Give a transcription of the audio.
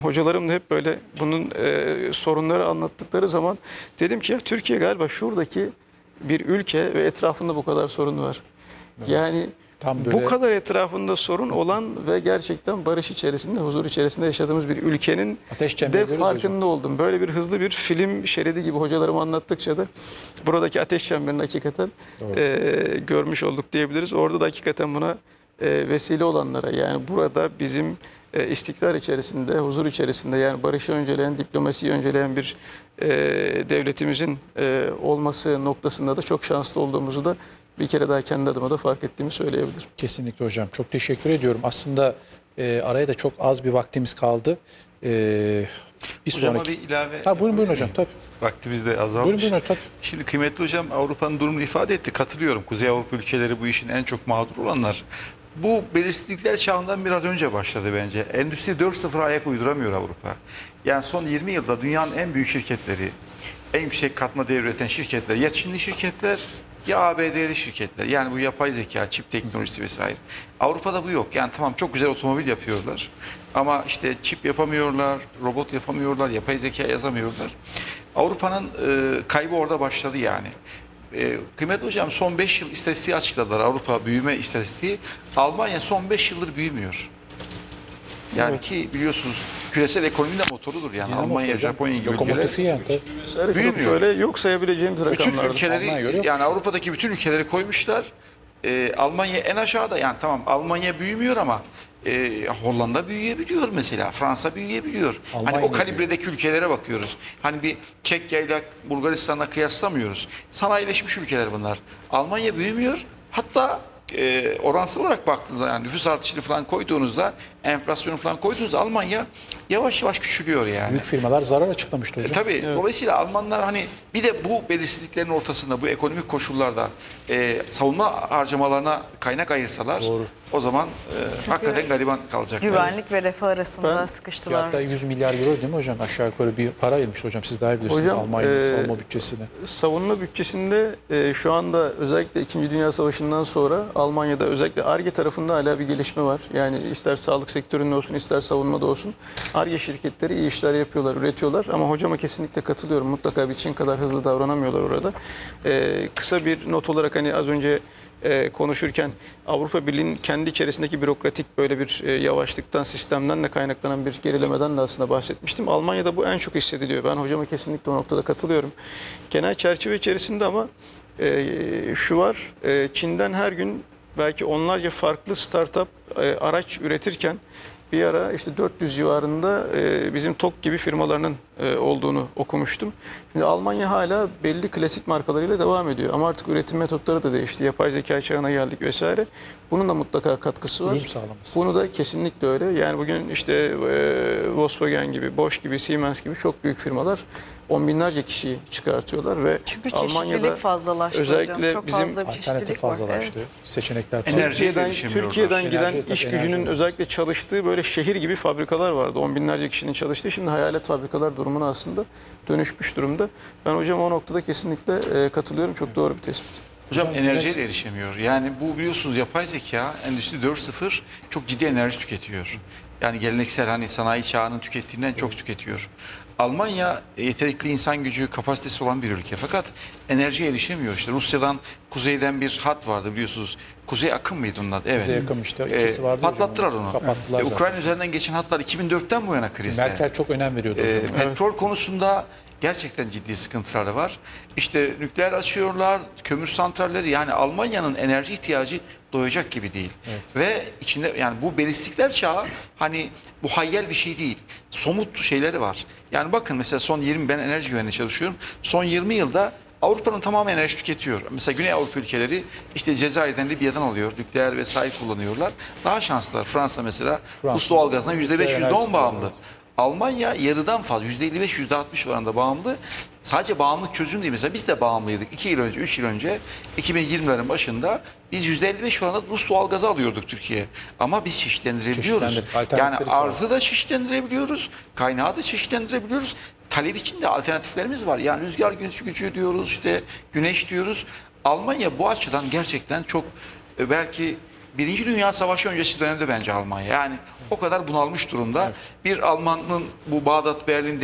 Hocalarım da hep böyle bunun sorunları anlattıkları zaman dedim ki ya Türkiye galiba şuradaki bir ülke ve etrafında bu kadar sorun var. Yani Tam böyle bu kadar etrafında sorun olan ve gerçekten barış içerisinde, huzur içerisinde yaşadığımız bir ülkenin ateş çemberi de diyoruz farkında hocam. oldum. Böyle bir hızlı bir film şeridi gibi hocalarım anlattıkça da buradaki ateş çemberini hakikaten görmüş olduk diyebiliriz. Orada da hakikaten buna vesile olanlara, yani burada bizim istikrar içerisinde, huzur içerisinde, yani barışı önceleyen, diplomasiyi önceleyen bir devletimizin olması noktasında da çok şanslı olduğumuzu da bir kere daha kendi adıma da fark ettiğimi söyleyebilirim. Kesinlikle hocam. Çok teşekkür ediyorum. Aslında araya da çok az bir vaktimiz kaldı. Bir Hocama sonraki... bir ilave. Buyurun hocam. Tabii. Vaktimiz de azalmış. Buyurun tabii. Şimdi kıymetli hocam Avrupa'nın durumunu ifade etti. Katılıyorum. Kuzey Avrupa ülkeleri bu işin en çok mağdur olanlar. Bu belirsizlikler çağından biraz önce başladı bence. Endüstri 4.0'a ayak uyduramıyor Avrupa. Yani son 20 yılda dünyanın en büyük şirketleri, en yüksek katma değer üreten şirketler ya Çinli şirketler ya ABD'li şirketler. Yani bu yapay zeka, çip teknolojisi vesaire. Avrupa'da bu yok. Yani tamam çok güzel otomobil yapıyorlar. Ama işte çip yapamıyorlar, robot yapamıyorlar, yapay zeka yazamıyorlar. Avrupa'nın kaybı orada başladı yani. Kıymetli hocam son 5 yıl istatistiği açıkladılar. Avrupa büyüme istatistiği. Almanya son 5 yıldır büyümüyor. Yani Evet. ki biliyorsunuz küresel ekonominin de motorudur yani. Dinamosu Almanya, hocam. Japonya gibi ülkeler. Lokomotifi yani. Çok Büyümüyor. böyle yok sayabileceğimiz Bütün rakamlar. Almanya ülkeleri göre. yani Avrupa'daki bütün ülkeleri koymuşlar. Almanya en aşağıda yani tamam Almanya büyümüyor ama Hollanda büyüyebiliyor mesela. Fransa büyüyebiliyor. Almanya Hani o kalibredeki ülkelere bakıyoruz. Hani bir Çekya ile Bulgaristan'la kıyaslamıyoruz. Sanayileşmiş ülkeler bunlar. Almanya büyümüyor. Hatta oransal olarak baktığınızda yani nüfus artışını falan koyduğunuzda enflasyonu falan koyduğunuzda Almanya yavaş yavaş küçülüyor yani. Büyük firmalar zarar açıklamıştı hocam. Tabii dolayısıyla Almanlar hani bir de bu belirsizliklerin ortasında bu ekonomik koşullarda savunma harcamalarına kaynak ayırsalar Doğru. o zaman hakikaten gariban kalacaklar. Güvenlik ve refah arasında Ben- sıkıştılar. Hatta 100 milyar euro değil mi hocam? Aşağı yukarı bir para ayırmış hocam. Siz daha iyi bilirsiniz Hocam, Almanya savunma bütçesine. Savunma bütçesinde şu anda özellikle 2. Dünya Savaşı'ndan sonra Almanya'da özellikle Ar-Ge tarafında hala bir gelişme var. Yani ister sağlık sektöründe olsun ister savunmada olsun Ar-Ge şirketleri iyi işler yapıyorlar, üretiyorlar. Ama hocama kesinlikle katılıyorum. Mutlaka bir Çin kadar hızlı davranamıyorlar orada. Kısa bir not olarak hani az önce konuşurken Avrupa Birliği'nin kendi içerisindeki bürokratik böyle bir yavaşlıktan, sistemden de kaynaklanan bir gerilemeden de aslında bahsetmiştim. Almanya'da bu en çok hissediliyor. Ben hocama kesinlikle o noktada katılıyorum. Genel çerçeve içerisinde ama şu var, Çin'den her gün belki onlarca farklı startup araç üretirken bir ara işte 400 civarında bizim TOG gibi firmalarının olduğunu okumuştum. Şimdi Almanya hala belli klasik markalarıyla devam ediyor. Ama artık üretim metotları da değişti. Yapay zeka çağına geldik vesaire. Bunun da mutlaka katkısı var. Uyum sağlaması. Bunu da kesinlikle öyle. Yani bugün işte Volkswagen gibi, Bosch gibi, Siemens gibi çok büyük firmalar on binlerce kişiyi çıkartıyorlar ve Çünkü çeşitlilik fazlalaştı özellikle hocam. Çok bizim fazla bir Alternatif çeşitlilik var. fazlalaştı. Evet. Seçenekler Enerji- Türkiye'den giden Enerji, iş enerji gücünün olması. özellikle çalıştığı böyle şehir gibi fabrikalar vardı. On binlerce kişinin çalıştığı. Şimdi hayalet fabrikalar durumuna aslında dönüşmüş durumda. Ben hocam o noktada kesinlikle katılıyorum. Çok doğru bir tespit. Hocam enerjiye de erişemiyor. Yani bu biliyorsunuz yapay zeka Endüstri 4.0 çok ciddi enerji tüketiyor. Yani geleneksel hani sanayi çağının tükettiğinden çok tüketiyor. Almanya yetenekli insan gücü kapasitesi olan bir ülke. Fakat enerjiye erişemiyor. İşte Rusya'dan kuzeyden bir hat vardı biliyorsunuz. Kuzey akım mıydı onun adı? Evet. Kuzey akım işte, ikisi vardı Patlattılar hocam. onu. Kapattılar zaten. Ukrayna üzerinden geçen hatlar 2004'ten bu yana krizde. Merkel çok önem veriyordu hocam. Petrol konusunda gerçekten ciddi sıkıntıları var. İşte nükleer açıyorlar, kömür santralleri yani Almanya'nın enerji ihtiyacı doyacak gibi değil. Evet. Ve içinde yani bu belirsizlikler çağı hani bu hayyel bir şey değil. Somut şeyleri var. Yani bakın mesela son 20 ben enerji güvenliği çalışıyorum. Son 20 yılda Avrupa'nın tamamı enerji tüketiyor. Mesela Güney Avrupa ülkeleri işte Cezayir'den, Libya'dan alıyor. Nükleer vesaire kullanıyorlar. Daha şanslılar. Fransa mesela Rus doğalgazından %5, %10 bağımlı. Almanya yarıdan fazla %55, %60 oranında bağımlı. Sadece bağımlılık çözüm değil. Mesela biz de bağımlıydık. 2 yıl önce, 3 yıl önce 2020'lerin başında biz %55 oranında Rus doğalgazı alıyorduk Türkiye'ye. Ama biz çeşitlendirebiliyoruz. Çeşitlendir, Yani alternatifleri arzı da çeşitlendirebiliyoruz. Kaynağı da çeşitlendirebiliyoruz. Talep için de alternatiflerimiz var. Yani rüzgar gücü diyoruz, işte güneş diyoruz. Almanya bu açıdan gerçekten çok belki Birinci Dünya Savaşı öncesi dönemde bence Almanya. Yani o kadar bunalmış durumda. Bir Almanın bu Bağdat, Berlin